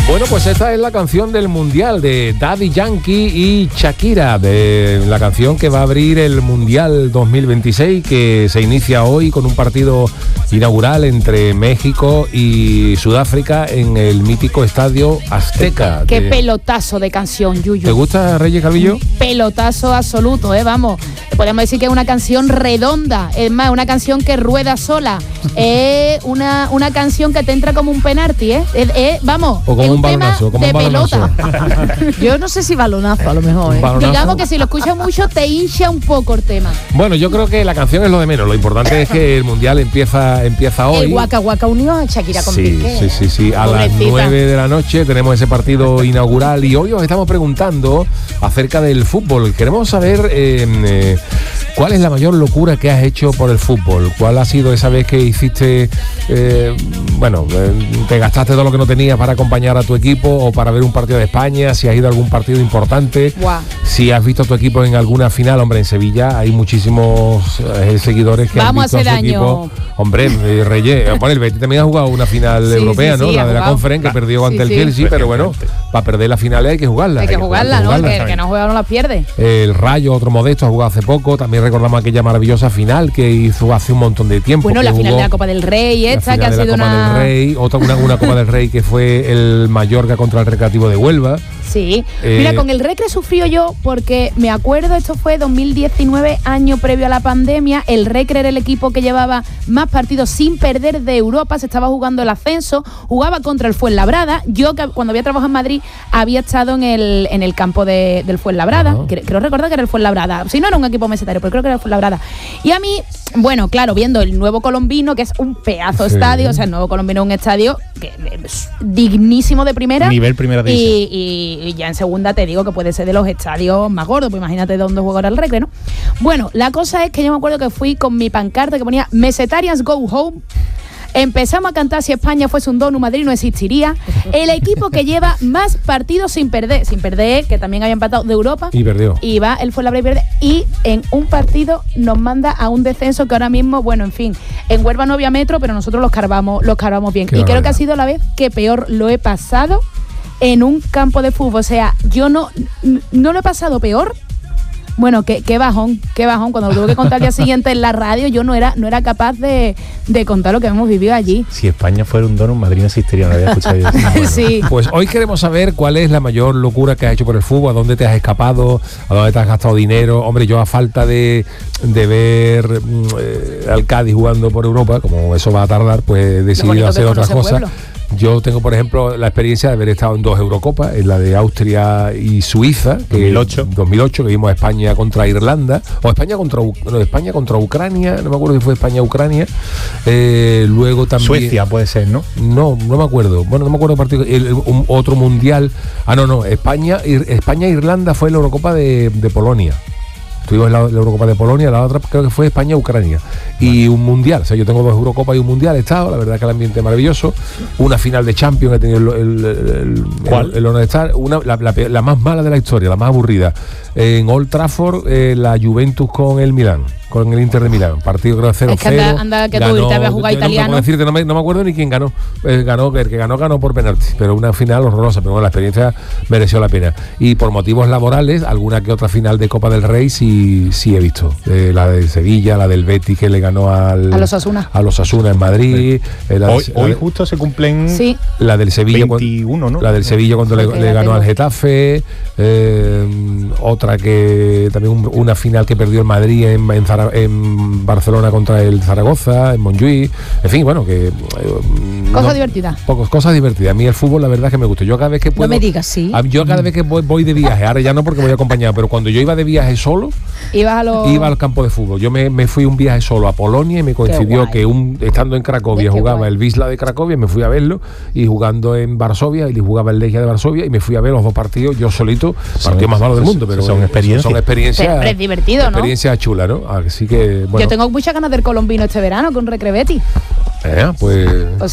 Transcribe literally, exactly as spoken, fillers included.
Bueno, pues esta es la canción del Mundial de Daddy Yankee y Shakira, de la canción que va a abrir el Mundial dos mil veintiséis, que se inicia hoy con un partido inaugural entre México y Sudáfrica en el mítico Estadio Azteca. Qué de... pelotazo de canción, Yuyu. ¿Te gusta, Reyes Calvillo? Pelotazo absoluto, eh, vamos. Podemos decir que es una canción redonda, es más, una canción que rueda sola, es eh, una, una canción que te entra como un penalti, ¿eh? Eh, eh, vamos, o como es un, un balonazo, tema como de un balonazo. pelota. Yo no sé si balonazo a lo mejor, ¿eh? Digamos que si lo escuchas mucho te hincha un poco el tema. Bueno, yo creo que la canción es lo de menos, lo importante es que el Mundial empieza, empieza hoy. El Waka Waka unió a Shakira con sí, Piqué. Sí, sí, sí, a Pobrecita. las nueve de la noche tenemos ese partido inaugural y hoy os estamos preguntando acerca del fútbol. Queremos saber eh, eh, cuál es la mayor locura que has hecho por el fútbol. ¿Cuál ha sido esa vez que hiciste, eh, bueno, eh, te gastaste todo lo que no tenías para acompañar a tu equipo o para ver un partido de España? Si has ido a algún partido importante, Guau. Si has visto a tu equipo en alguna final. Hombre, en Sevilla hay muchísimos eh, seguidores que Vamos han visto a hacer a su equipo. daño. Hombre, eh, Reyes, bueno, el Betis también ha jugado una final Sí, europea, sí, ¿no? sí, La ha de la jugado. Conference, que perdió ante Sí, el sí. Chelsea, pero bueno, para perder las finales hay que jugarla. Hay que jugarla, ¿no? Que el que no juega no la pierde. El Rayo, otro modesto, ha jugado hace poco. También recordamos aquella maravillosa final que hizo hace un montón de tiempo. Bueno, que la final jugó de la Copa del Rey, la esta que final ha de sido la Copa una... del Rey, otra una, una Copa del Rey que fue el Mallorca contra el Recreativo de Huelva. Sí. Eh, Mira, con el Recre sufrió yo porque me acuerdo, esto fue dos mil diecinueve, año previo a la pandemia. El Recre era el equipo que llevaba más partidos sin perder de Europa, se estaba jugando el ascenso, jugaba contra el Fuenlabrada. Yo, que cuando había trabajado en Madrid, había estado en el, en el campo de, del Fuenlabrada. Ajá. Creo, creo recordar que era el Fuenlabrada. Si no era un equipo mesetario, pero creo que era el Fuenlabrada. Y a mí, bueno, claro, viendo el Nuevo Colombino, que es un pedazo de Sí. estadio, o sea, el Nuevo Colombino es un estadio que es dignísimo de primera. Nivel primera división. Y, y, y ya en segunda te digo que puede ser de los estadios más gordos, pues imagínate de dónde juega ahora el Recre, ¿no? Bueno, la cosa es que yo me acuerdo que fui con mi pancarta que ponía Mesetarians Go Home. Empezamos a cantar Si España fuese un donut, Madrid no existiría. El equipo que lleva más partidos sin perder, sin perder, que también había empatado de Europa. Y perdió. Y va, él fue la y pierde. Y en un partido nos manda a un descenso que ahora mismo, bueno, en fin, en Huelva no había metro, pero nosotros los carvamos, los carvamos bien. Qué y creo barbaridad. que ha sido la vez que peor lo he pasado en un campo de fútbol. O sea, yo no, no lo he pasado peor. Bueno, qué, qué bajón, qué bajón. Cuando lo tuve que contar al día siguiente en la radio, yo no era, no era capaz de, de contar lo que hemos vivido allí. Si España fuera un donut, Madrid no existiría, no había escuchado yo. Bueno, Sí. Pues hoy queremos saber cuál es la mayor locura que has hecho por el fútbol, a dónde te has escapado, a dónde te has gastado dinero. Hombre, yo a falta de, de ver mm, eh, al Cádiz jugando por Europa, como eso va a tardar, pues he decidido bonito hacer que otras conoce cosas. pueblo. Yo tengo, por ejemplo, la experiencia de haber estado en dos Eurocopas, en la de Austria y Suiza, que dos mil ocho. dos mil ocho, que vimos a España contra Irlanda, o España contra, U- no, España contra Ucrania, no me acuerdo si fue España-Ucrania. Eh, luego también... Suecia puede ser, ¿no? No, no me acuerdo. Bueno, no me acuerdo partido. El, el- un- otro mundial. Ah, no, no. España, Ir- España e Irlanda fue la Eurocopa de, de Polonia. Tuvimos la, la Eurocopa de Polonia, la otra creo que fue España-Ucrania. Y un mundial. O sea, yo tengo dos Eurocopas y un mundial. He estado, la verdad que el ambiente es maravilloso. Una final de Champions he tenido el, el, el, ¿Cuál? el, el honor de estar. Una, la, la pe- la más mala de la historia, la más aburrida. En Old Trafford, eh, la Juventus con el Milán. Con el Inter de Milán, partido creo cero cero. Es que anda- anda que tú irte a ver a jugar yo no italiano. puedo decirte, no me, no me acuerdo ni quién ganó. Eh, ganó, el que ganó, ganó por penalti, pero una final horrorosa, pero bueno, la experiencia mereció la pena. Y por motivos laborales, alguna que otra final de Copa del Rey sí, sí he visto. Eh, la de Sevilla, la del Betis que le ganó al, A los Osasuna. a los Osasuna en Madrid. eh, la, Hoy, de- la hoy de- justo se cumplen Sí. la del Sevilla cuando- veintiuno, ¿no? la del Sevilla cuando le, Ok, le ya ganó tengo. al Getafe, eh, otra que también un- una final que perdió el Madrid en, en, Zara- en Barcelona contra el Zaragoza, en Montjuïc, en fin, bueno, que... eh, Cosas no- divertidas. Pocos, cosas divertidas. A mí el fútbol la verdad es que me gusta. Yo cada vez que puedo... me digas, sí. a- Yo cada vez que voy, voy de viaje, ahora ya no porque voy acompañado, pero cuando yo iba de viaje solo, Ibas a los... iba al campo de fútbol. Yo me, me fui un viaje solo a Polonia y me coincidió guay. que un estando en Cracovia Qué jugaba guay. el Wisla de Cracovia, me fui a verlo, y jugando en Varsovia y jugaba el Legia de Varsovia, y me fui a ver los dos partidos yo solito, Son- partido más malo del son- mundo, pero son eh, experiencias. son experiencias, Siempre es divertido, ¿no? experiencias chulas, ¿no? Así que bueno, Yo tengo muchas ganas del colombino este verano con Recrebetis. eh, pues O